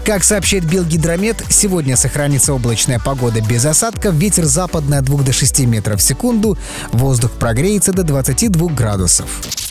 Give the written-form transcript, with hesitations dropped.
Как сообщает Белгидромет, сегодня сохранится облачная погода без осадков, ветер западный от 2 до 6 метров в секунду, воздух прогреется до 22 градусов.